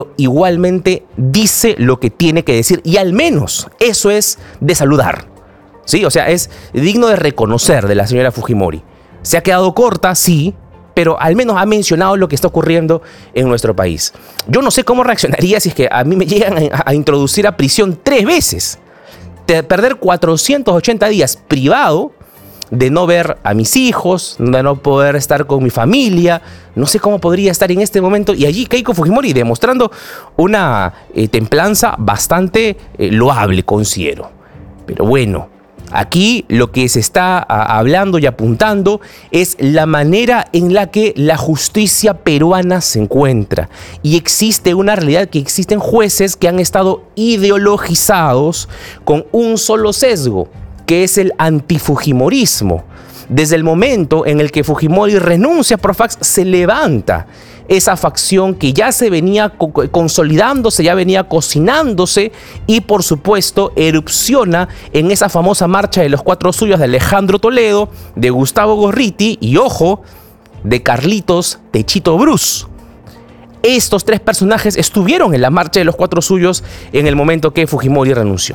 igualmente dice lo que tiene que decir, y al menos eso es de saludar, ¿sí? O sea, es digno de reconocer de la señora Fujimori. Se ha quedado corta, sí, pero al menos ha mencionado lo que está ocurriendo en nuestro país. Yo no sé cómo reaccionaría si es que a mí me llegan a introducir a prisión 3 veces. De perder 480 días privado de no ver a mis hijos, de no poder estar con mi familia. No sé cómo podría estar en este momento. Y allí Keiko Fujimori demostrando una templanza bastante loable, considero. Pero bueno, aquí lo que se está hablando y apuntando es la manera en la que la justicia peruana se encuentra. Y existe una realidad que existen jueces que han estado ideologizados con un solo sesgo, que es el antifujimorismo. Desde el momento en el que Fujimori renuncia a Profax, se levanta esa facción que ya se venía consolidándose, ya venía cocinándose y por supuesto erupciona en esa famosa marcha de los 4 suyos de Alejandro Toledo, de Gustavo Gorriti y, ojo, de Carlitos Techito Bruce. Estos 3 personajes estuvieron en la marcha de los 4 suyos en el momento que Fujimori renunció.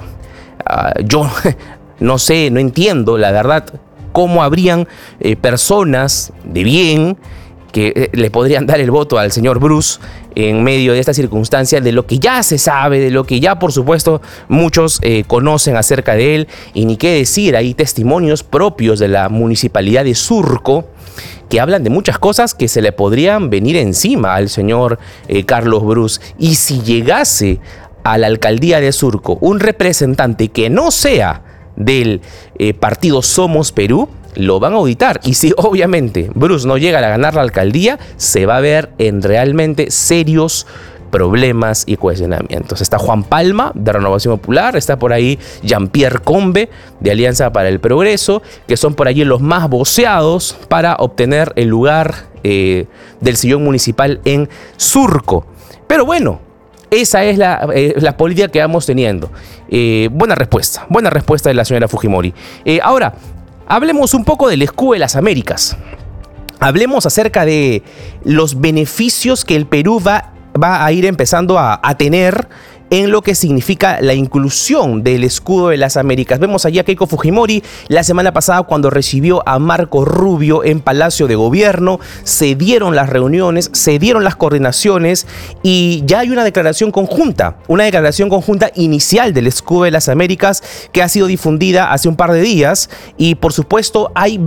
Yo no sé, no entiendo, la verdad, cómo habrían personas de bien que le podrían dar el voto al señor Bruce en medio de esta circunstancia, de lo que ya se sabe, de lo que ya por supuesto muchos conocen acerca de él. Y ni qué decir, hay testimonios propios de la municipalidad de Surco que hablan de muchas cosas que se le podrían venir encima al señor Carlos Bruce. Y si llegase a la alcaldía de Surco un representante que no sea del partido Somos Perú, lo van a auditar. Y si obviamente Bruce no llega a ganar la alcaldía, se va a ver en realmente serios problemas y cuestionamientos. Está Juan Palma, de Renovación Popular, está por ahí Jean-Pierre Combe, de Alianza para el Progreso, que son por allí los más voceados para obtener el lugar del sillón municipal en Surco. Pero bueno, esa es la política que vamos teniendo. Buena respuesta de la señora Fujimori. Ahora, hablemos un poco del escudo de las Américas. Hablemos acerca de los beneficios que el Perú va a ir empezando a tener en lo que significa la inclusión del escudo de las Américas. Vemos allí a Keiko Fujimori la semana pasada cuando recibió a Marco Rubio en Palacio de Gobierno. Se dieron las reuniones, se dieron las coordinaciones y ya hay una declaración conjunta inicial del escudo de las Américas que ha sido difundida hace un par de días. Y por supuesto hay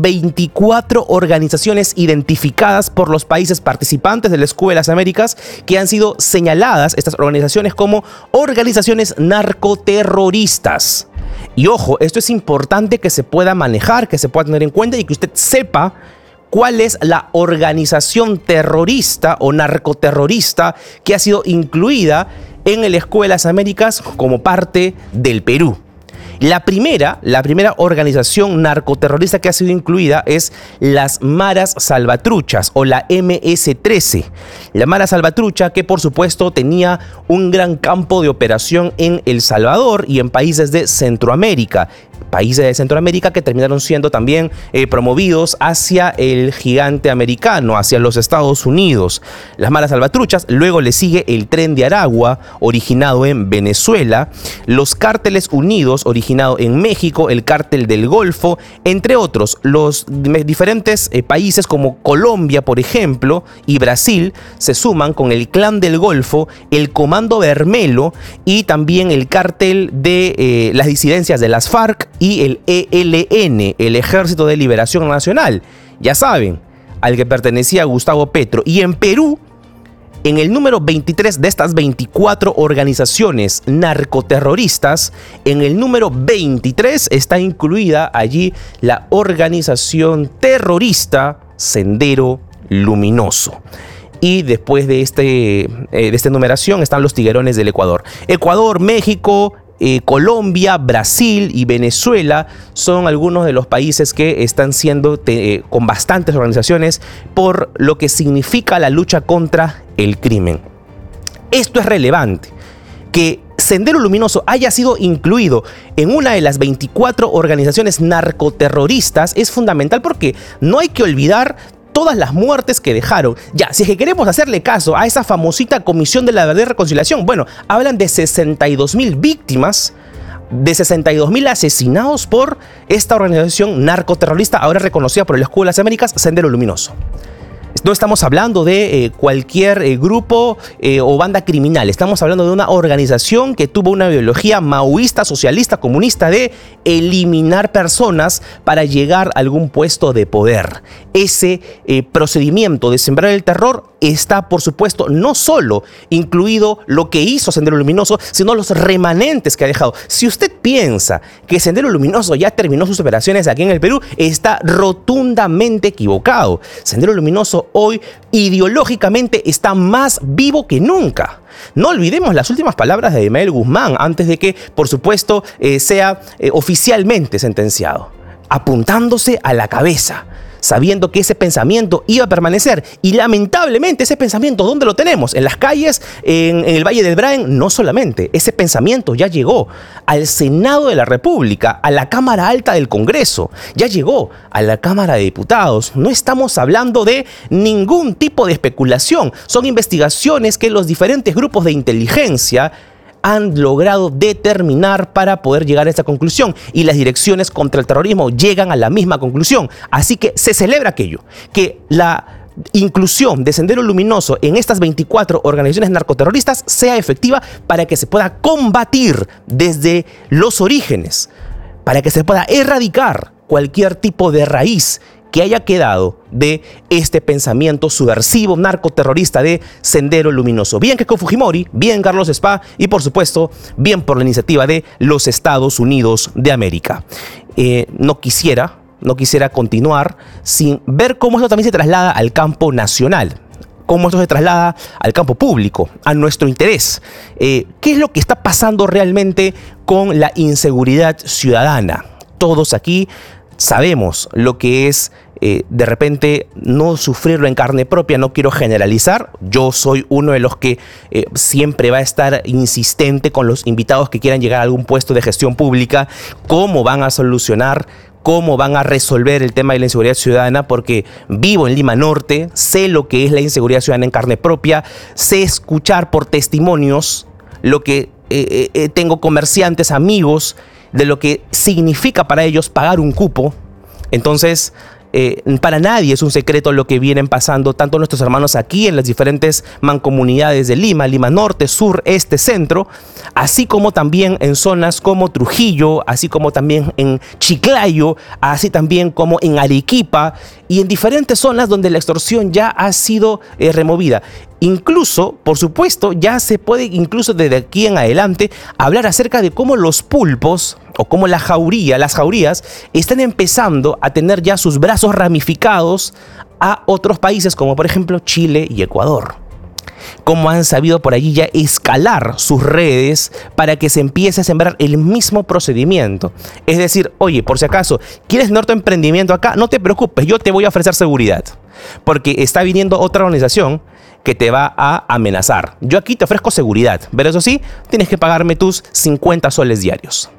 24 organizaciones identificadas por los países participantes del escudo de las Américas que han sido señaladas, estas organizaciones, como organizaciones narcoterroristas. Y ojo, esto es importante que se pueda manejar, que se pueda tener en cuenta y que usted sepa cuál es la organización terrorista o narcoterrorista que ha sido incluida en el escudo de las Américas como parte del Perú. La primera organización narcoterrorista que ha sido incluida es las Maras Salvatruchas o la MS-13. La Mara Salvatrucha, que por supuesto tenía un gran campo de operación en El Salvador y en países de Centroamérica. Países de Centroamérica que terminaron siendo también promovidos hacia el gigante americano, hacia los Estados Unidos. Las Maras Salvatruchas, luego le sigue el Tren de Aragua, originado en Venezuela, los Cárteles Unidos, originado en México, el Cártel del Golfo, entre otros. Los diferentes países como Colombia, por ejemplo, y Brasil se suman con el Clan del Golfo, el Comando Bermelo y también el Cártel de las disidencias de las FARC y el ELN, el Ejército de Liberación Nacional, ya saben, al que pertenecía Gustavo Petro. Y en Perú, en el número 23 de estas 24 organizaciones narcoterroristas, en el número 23 está incluida allí la organización terrorista Sendero Luminoso. Y después de esta numeración están los tiguerones del Ecuador. Ecuador, México, Colombia, Brasil y Venezuela son algunos de los países que están siendo con bastantes organizaciones por lo que significa la lucha contra el crimen. Esto es relevante, que Sendero Luminoso haya sido incluido en una de las 24 organizaciones narcoterroristas es fundamental porque no hay que olvidar todas las muertes que dejaron. Ya, si es que queremos hacerle caso a esa famosita Comisión de la Verdad y Reconciliación, bueno, hablan de 62.000 víctimas, de 62.000 asesinados por esta organización narcoterrorista, ahora reconocida por el Escudo de las Américas, Sendero Luminoso. No estamos hablando de cualquier grupo o banda criminal. Estamos hablando de una organización que tuvo una ideología maoísta, socialista, comunista de eliminar personas para llegar a algún puesto de poder. Ese procedimiento de sembrar el terror está, por supuesto, no solo incluido lo que hizo Sendero Luminoso, sino los remanentes que ha dejado. Si usted piensa que Sendero Luminoso ya terminó sus operaciones aquí en el Perú, está rotundamente equivocado. Sendero Luminoso hoy ideológicamente está más vivo que nunca. No olvidemos las últimas palabras de Abimael Guzmán antes de que, por supuesto, sea oficialmente sentenciado, apuntándose a la cabeza, sabiendo que ese pensamiento iba a permanecer. Y lamentablemente ese pensamiento, ¿dónde lo tenemos? En las calles, en el Valle del Braen. No solamente, ese pensamiento ya llegó al Senado de la República, a la Cámara Alta del Congreso, ya llegó a la Cámara de Diputados. No estamos hablando de ningún tipo de especulación, son investigaciones que los diferentes grupos de inteligencia han logrado determinar para poder llegar a esta conclusión, y las direcciones contra el terrorismo llegan a la misma conclusión. Así que se celebra aquello, que la inclusión de Sendero Luminoso en estas 24 organizaciones narcoterroristas sea efectiva para que se pueda combatir desde los orígenes, para que se pueda erradicar cualquier tipo de raíz que haya quedado de este pensamiento subversivo narcoterrorista de Sendero Luminoso. Bien Keiko Fujimori, bien Carlos Spa y, por supuesto, bien por la iniciativa de los Estados Unidos de América. No quisiera continuar sin ver cómo esto también se traslada al campo nacional, cómo esto se traslada al campo público, a nuestro interés. ¿Qué es lo que está pasando realmente con la inseguridad ciudadana? Todos aquí sabemos lo que es de repente no sufrirlo en carne propia. No quiero generalizar. Yo soy uno de los que siempre va a estar insistente con los invitados que quieran llegar a algún puesto de gestión pública, cómo van a solucionar, cómo van a resolver el tema de la inseguridad ciudadana, porque vivo en Lima Norte, sé lo que es la inseguridad ciudadana en carne propia, sé escuchar por testimonios lo que tengo comerciantes, amigos, de lo que significa para ellos pagar un cupo. Entonces, para nadie es un secreto lo que vienen pasando tanto nuestros hermanos aquí en las diferentes mancomunidades de Lima, Lima Norte, Sur, Este, Centro, así como también en zonas como Trujillo, así como también en Chiclayo, así también como en Arequipa y en diferentes zonas donde la extorsión ya ha sido removida. Incluso, por supuesto, ya se puede, incluso desde aquí en adelante, hablar acerca de cómo los pulpos o cómo las jaurías están empezando a tener ya sus brazos ramificados a otros países como por ejemplo Chile y Ecuador. Cómo han sabido por allí ya escalar sus redes para que se empiece a sembrar el mismo procedimiento. Es decir, oye, por si acaso, ¿quieres tener tu emprendimiento acá? No te preocupes, yo te voy a ofrecer seguridad. Porque está viniendo otra organización que te va a amenazar. Yo aquí te ofrezco seguridad, pero eso sí, tienes que pagarme tus 50 soles diarios.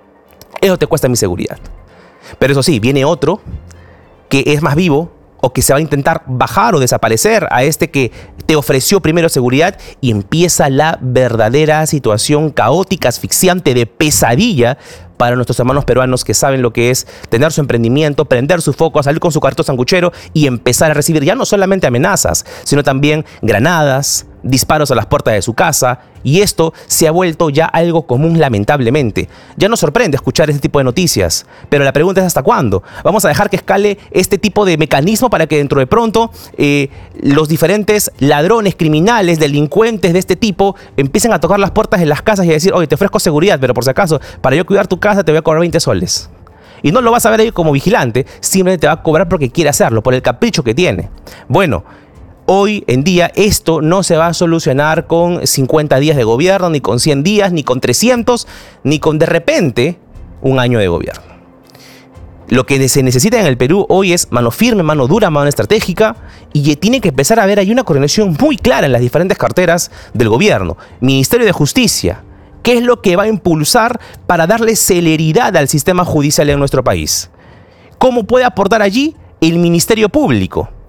Eso te cuesta mi seguridad. Pero eso sí, viene otro que es más vivo o que se va a intentar bajar o desaparecer a este que te ofreció primero seguridad, y empieza la verdadera situación caótica, asfixiante, de pesadilla para nuestros hermanos peruanos que saben lo que es tener su emprendimiento, prender su foco, salir con su carrito sanguchero y empezar a recibir ya no solamente amenazas, sino también granadas, disparos a las puertas de su casa, y esto se ha vuelto ya algo común, lamentablemente. Ya nos sorprende escuchar este tipo de noticias, pero la pregunta es ¿hasta cuándo? ¿Vamos a dejar que escale este tipo de mecanismo para que dentro de pronto los diferentes ladrones, criminales, delincuentes de este tipo empiecen a tocar las puertas de las casas y a decir, oye, te ofrezco seguridad, pero por si acaso, para yo cuidar tu casa te voy a cobrar 20 soles? Y no lo vas a ver ahí como vigilante, simplemente te va a cobrar porque quiere hacerlo, por el capricho que tiene. Bueno, hoy en día esto no se va a solucionar con 50 días de gobierno, ni con 100 días, ni con 300, ni con de repente un año de gobierno. Lo que se necesita en el Perú hoy es mano firme, mano dura, mano estratégica, y tiene que empezar a haber ahí una coordinación muy clara en las diferentes carteras del gobierno. Ministerio de Justicia, ¿qué es lo que va a impulsar para darle celeridad al sistema judicial en nuestro país? ¿Cómo puede aportar allí el Ministerio Público?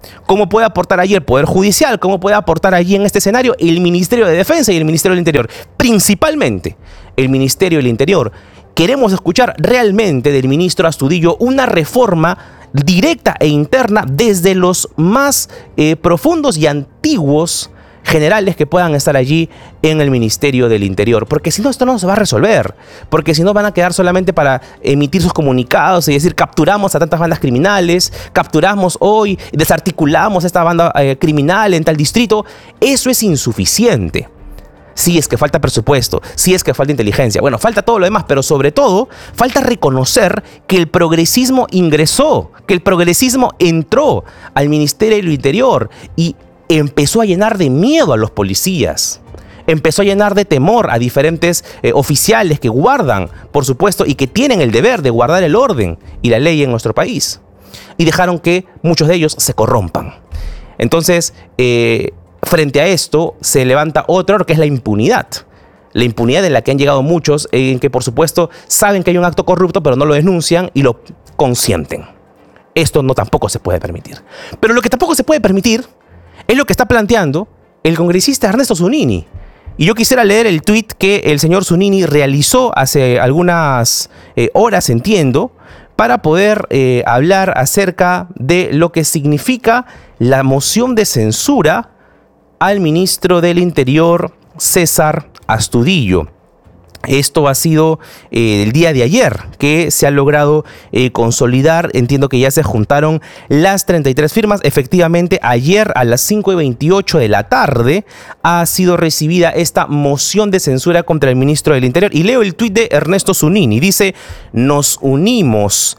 ¿Cómo puede aportar allí el Poder Judicial? ¿Cómo puede aportar allí en este escenario el Ministerio de Defensa y el Ministerio del Interior? Principalmente el Ministerio del Interior. Queremos escuchar realmente del ministro Astudillo una reforma directa e interna desde los más profundos y antiguos generales que puedan estar allí en el Ministerio del Interior, porque si no, esto no se va a resolver, porque si no van a quedar solamente para emitir sus comunicados y decir capturamos a tantas bandas criminales, capturamos hoy, desarticulamos esta banda criminal en tal distrito. Eso es insuficiente. Sí, es que falta presupuesto, sí es que falta inteligencia, bueno, falta todo lo demás, pero sobre todo falta reconocer que el progresismo ingresó, que el progresismo entró al Ministerio del Interior y empezó a llenar de miedo a los policías, empezó a llenar de temor a diferentes oficiales que guardan, por supuesto, y que tienen el deber de guardar el orden y la ley en nuestro país. Y dejaron que muchos de ellos se corrompan. Entonces, frente a esto, se levanta otro que es la impunidad. La impunidad en la que han llegado muchos, en que, por supuesto, saben que hay un acto corrupto, pero no lo denuncian y lo consienten. Esto no tampoco se puede permitir. Pero lo que tampoco se puede permitir es lo que está planteando el congresista Ernesto Zunini. Y yo quisiera leer el tuit que el señor Zunini realizó hace algunas horas, entiendo, para poder hablar acerca de lo que significa la moción de censura al ministro del Interior, César Astudillo. Esto ha sido el día de ayer que se ha logrado consolidar. Entiendo que ya se juntaron las 33 firmas. Efectivamente, ayer a las 5:28 de la tarde ha sido recibida esta moción de censura contra el ministro del Interior. Y leo el tuit de Ernesto Zunini. Dice: nos unimos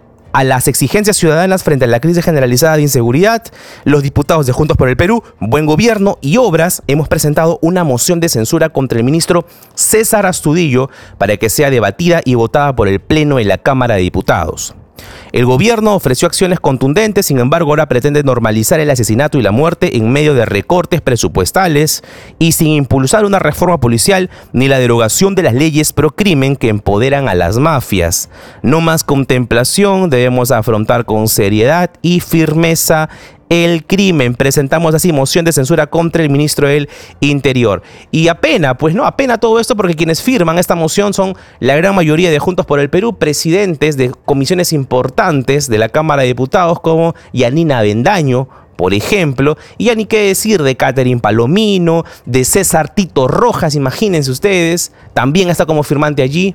a las exigencias ciudadanas frente a la crisis generalizada de inseguridad. Los diputados de Juntos por el Perú, Buen Gobierno y Obras hemos presentado una moción de censura contra el ministro César Astudillo para que sea debatida y votada por el Pleno de la Cámara de Diputados. El gobierno ofreció acciones contundentes, sin embargo ahora pretende normalizar el asesinato y la muerte en medio de recortes presupuestales y sin impulsar una reforma policial ni la derogación de las leyes pro crimen que empoderan a las mafias. No más contemplación, debemos afrontar con seriedad y firmeza el crimen. Presentamos así moción de censura contra el ministro del Interior. Y apena todo esto porque quienes firman esta moción son la gran mayoría de Juntos por el Perú, presidentes de comisiones importantes de la Cámara de Diputados como Yanina Avendaño, por ejemplo, y ya ni qué decir de Catherine Palomino, de César Tito Rojas, imagínense ustedes, también está como firmante allí.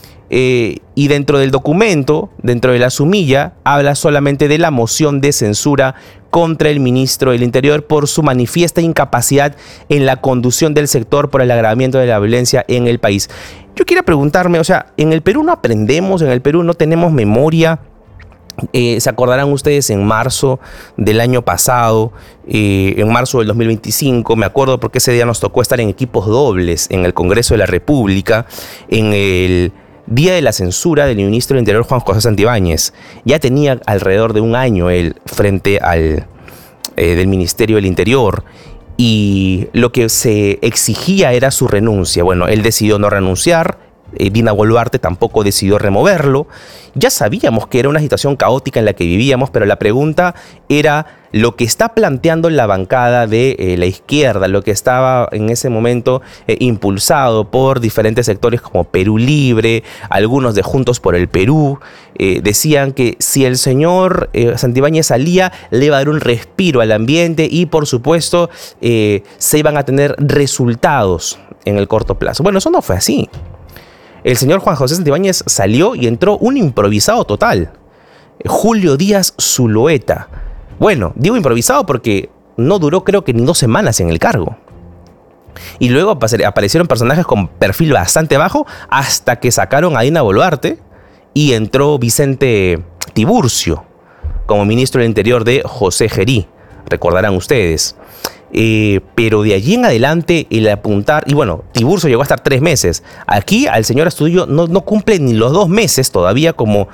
Y dentro del documento, dentro de la sumilla, habla solamente de la moción de censura contra el ministro del Interior por su manifiesta incapacidad en la conducción del sector por el agravamiento de la violencia en el país. Yo quiero preguntarme, o sea, ¿en el Perú no aprendemos? ¿En el Perú no tenemos memoria? Se acordarán ustedes en marzo del año pasado, en marzo del 2025, me acuerdo porque ese día nos tocó estar en equipos dobles en el Congreso de la República, en el día de la censura del ministro del Interior Juan José Santibáñez. Ya tenía alrededor de un año él frente al del Ministerio del Interior y lo que se exigía era su renuncia. Bueno, él decidió no renunciar. Dina Boluarte tampoco decidió removerlo. Ya sabíamos que era una situación caótica en la que vivíamos, pero la pregunta era lo que está planteando la bancada de la izquierda, lo que estaba en ese momento impulsado por diferentes sectores como Perú Libre, algunos de Juntos por el Perú, decían que si el señor Santibáñez salía, le iba a dar un respiro al ambiente y, por supuesto, se iban a tener resultados en el corto plazo. Bueno, eso no fue así. El señor Juan José Santibáñez salió y entró un improvisado total. Julio Díaz Zulueta. Bueno, digo improvisado porque no duró creo que ni 2 semanas en el cargo. Y luego aparecieron personajes con perfil bastante bajo hasta que sacaron a Dina Boluarte y entró Vicente Tiburcio como ministro del Interior de José Gerí. Recordarán ustedes. Pero de allí en adelante el apuntar, y bueno, Tiburcio llegó a estar 3 meses. Aquí al señor Astudillo no cumple ni los 2 meses todavía como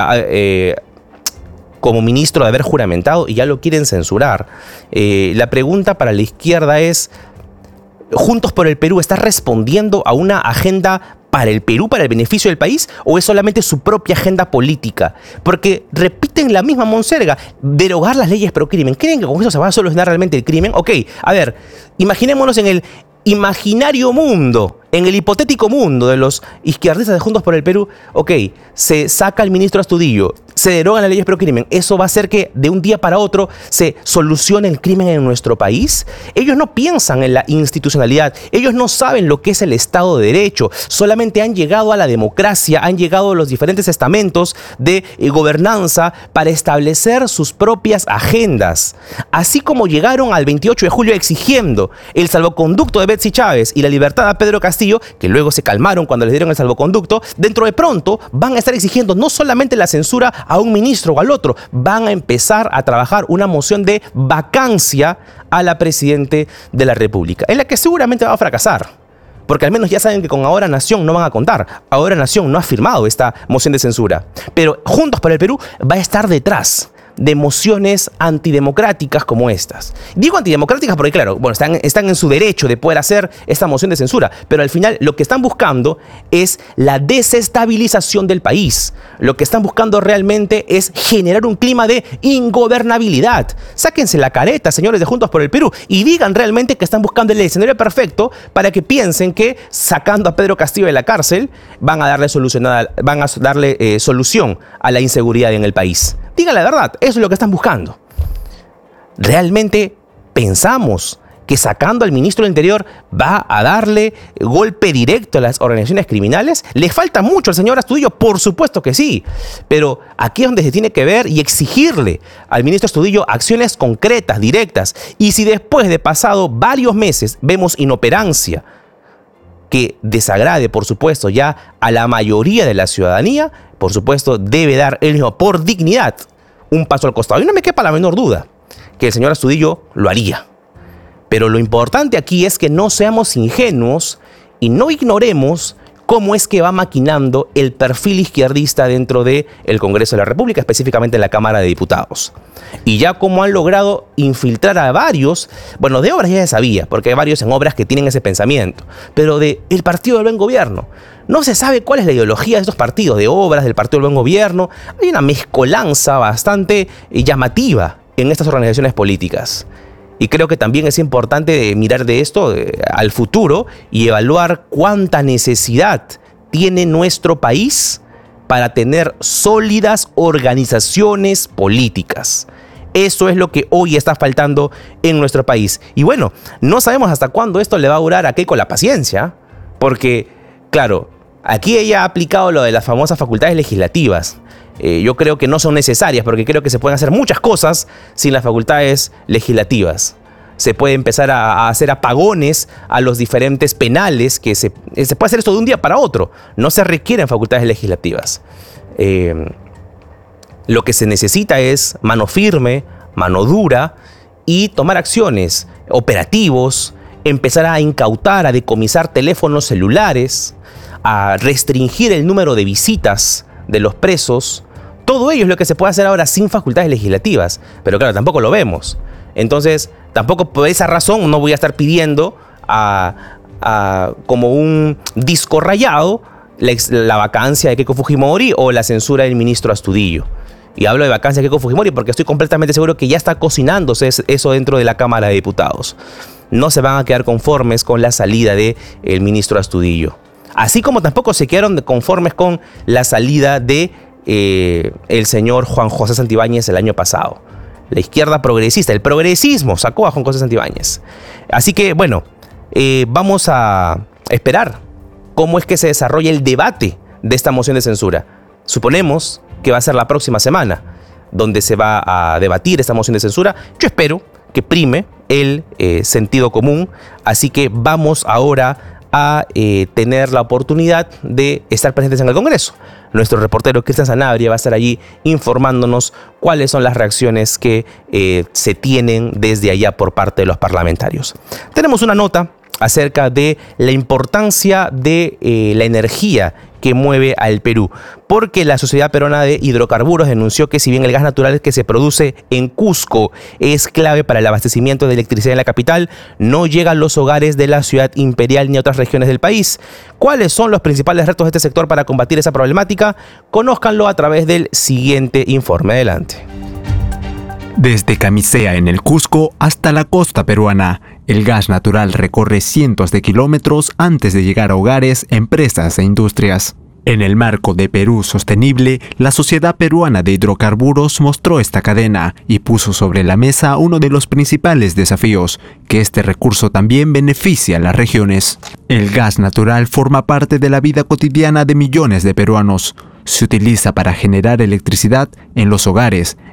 ministro de haber juramentado y ya lo quieren censurar. La pregunta para la izquierda es: Juntos por el Perú está respondiendo a una agenda para el Perú, para el beneficio del país, o es solamente su propia agenda política? Porque repiten la misma monserga, derogar las leyes pro crimen. ¿Creen que con eso se va a solucionar realmente el crimen? Ok, a ver, imaginémonos en el imaginario mundo, en el hipotético mundo de los izquierdistas de Juntos por el Perú. Ok, se saca al ministro Astudillo, se derogan las leyes pro crimen. ¿Eso va a hacer que de un día para otro se solucione el crimen en nuestro país? Ellos no piensan en la institucionalidad, ellos no saben lo que es el Estado de Derecho, solamente han llegado a la democracia, han llegado a los diferentes estamentos de gobernanza para establecer sus propias agendas. Así como llegaron al 28 de julio exigiendo el salvoconducto de Betsy Chávez y la libertad a Pedro Castillo, que luego se calmaron cuando les dieron el salvoconducto, dentro de pronto van a estar exigiendo no solamente la censura a un ministro o al otro, van a empezar a trabajar una moción de vacancia a la Presidente de la República, en la que seguramente va a fracasar. Porque al menos ya saben que con Ahora Nación no van a contar. Ahora Nación no ha firmado esta moción de censura. Pero Juntos por el Perú va a estar detrás de mociones antidemocráticas como estas. Digo antidemocráticas porque, claro, bueno, están en su derecho de poder hacer esta moción de censura, pero al final lo que están buscando es la desestabilización del país. Lo que están buscando realmente es generar un clima de ingobernabilidad. Sáquense la careta, señores de Juntos por el Perú, y digan realmente que están buscando el escenario perfecto para que piensen que sacando a Pedro Castillo de la cárcel van a darle solución a la inseguridad en el país. Digan la verdad, eso es lo que están buscando. ¿Realmente pensamos que sacando al ministro del Interior va a darle golpe directo a las organizaciones criminales? ¿Le falta mucho al señor Astudillo? Por supuesto que sí. Pero aquí es donde se tiene que ver y exigirle al ministro Astudillo acciones concretas, directas. Y si después de pasado varios meses vemos inoperancia que desagrade, por supuesto, ya a la mayoría de la ciudadanía, por supuesto, debe dar él mismo, por dignidad, un paso al costado. Y no me quepa la menor duda que el señor Astudillo lo haría. Pero lo importante aquí es que no seamos ingenuos y no ignoremos cómo es que va maquinando el perfil izquierdista dentro del Congreso de la República, específicamente en la Cámara de Diputados. Y ya como han logrado infiltrar a varios, bueno, de obras ya se sabía, porque hay varios en obras que tienen ese pensamiento, pero del Partido del Buen Gobierno. No se sabe cuál es la ideología de estos partidos, de obras, del Partido del Buen Gobierno. Hay una mezcolanza bastante llamativa en estas organizaciones políticas. Y creo que también es importante mirar de esto al futuro y evaluar cuánta necesidad tiene nuestro país para tener sólidas organizaciones políticas. Eso es lo que hoy está faltando en nuestro país. Y bueno, no sabemos hasta cuándo esto le va a durar a Keiko la paciencia, porque, claro, aquí ella ha aplicado lo de las famosas facultades legislativas. Yo creo que no son necesarias, porque creo que se pueden hacer muchas cosas sin las facultades legislativas. Se puede empezar a hacer apagones a los diferentes penales, que se puede hacer esto de un día para otro. No se requieren facultades legislativas. Lo que se necesita es mano firme, mano dura y tomar acciones, operativos, empezar a incautar, a decomisar teléfonos celulares, a restringir el número de visitas de los presos. Todo ello es lo que se puede hacer ahora sin facultades legislativas, pero claro, tampoco lo vemos. Entonces, tampoco por esa razón no voy a estar pidiendo como un disco rayado la vacancia de Keiko Fujimori o la censura del ministro Astudillo. Y hablo de vacancia de Keiko Fujimori porque estoy completamente seguro que ya está cocinándose eso dentro de la Cámara de Diputados. No se van a quedar conformes con la salida del ministro Astudillo. Así como tampoco se quedaron conformes con la salida de el señor Juan José Santibáñez el año pasado. La izquierda progresista, el progresismo sacó a Juan José Santibáñez. Así que, bueno, vamos a esperar cómo es que se desarrolla el debate de esta moción de censura. Suponemos que va a ser la próxima semana donde se va a debatir esta moción de censura. Yo espero que prime el sentido común, así que vamos ahora a tener la oportunidad de estar presentes en el Congreso. Nuestro reportero Cristian Sanabria va a estar allí informándonos cuáles son las reacciones que se tienen desde allá por parte de los parlamentarios. Tenemos una nota acerca de la importancia de la energía que mueve al Perú, porque la Sociedad Peruana de Hidrocarburos denunció que si bien el gas natural que se produce en Cusco es clave para el abastecimiento de electricidad en la capital, no llega a los hogares de la ciudad imperial ni a otras regiones del país. ¿Cuáles son los principales retos de este sector para combatir esa problemática? Conózcanlo a través del siguiente informe. Adelante. Desde Camisea en el Cusco hasta la costa peruana, el gas natural recorre cientos de kilómetros antes de llegar a hogares, empresas e industrias. En el marco de Perú Sostenible, la Sociedad Peruana de Hidrocarburos mostró esta cadena y puso sobre la mesa uno de los principales desafíos, que este recurso también beneficia a las regiones. El gas natural forma parte de la vida cotidiana de millones de peruanos. Se utiliza para generar electricidad en los hogares,